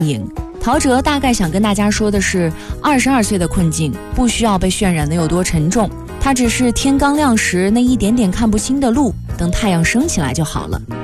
陶喆大概想跟大家说的是，22岁的困境不需要被渲染的有多沉重，它只是天刚亮时那一点点看不清的路，等太阳升起来就好了。